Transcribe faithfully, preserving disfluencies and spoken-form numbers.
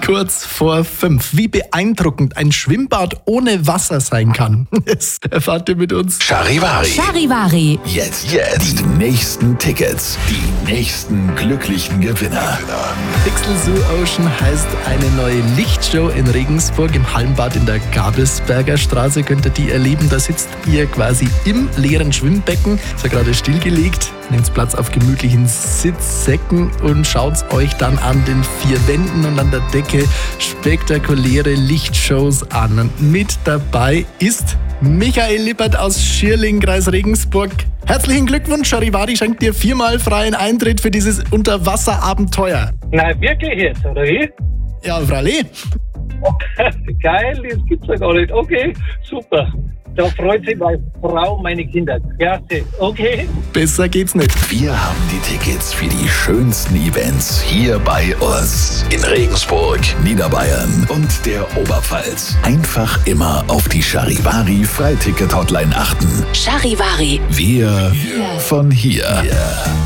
Kurz vor fünf. Wie beeindruckend ein Schwimmbad ohne Wasser sein kann. Das erfahrt ihr mit uns. Charivari. Charivari. Jetzt, jetzt. Die nächsten Tickets. Die nächsten glücklichen Gewinner. Pixel Zoo Ocean heißt eine neue Lichtshow in Regensburg im Hallenbad in der Gabelsberger Straße. Könnt ihr die erleben. Da sitzt ihr quasi im leeren Schwimmbecken. Ist ja gerade stillgelegt. Nehmt Platz auf gemütlichen Sitzsäcken und schaut euch dann an den vier Wänden und an der Decke spektakuläre Lichtshows an. Und mit dabei ist Michael Lippert aus Schierling, Kreis Regensburg. Herzlichen Glückwunsch, Charivari schenkt dir viermal freien Eintritt für dieses Unterwasserabenteuer. Na, wirklich jetzt, oder wie? Ja, freilich. Geil, das gibt's ja gar nicht. Okay, super. Da freut sich meine Frau, meine Kinder. Klasse. Okay. Besser geht's nicht. Wir haben die Tickets für die schönsten Events hier bei uns. In Regensburg, Niederbayern und der Oberpfalz. Einfach immer auf die Charivari Freiticket-Hotline achten. Charivari. Wir von hier.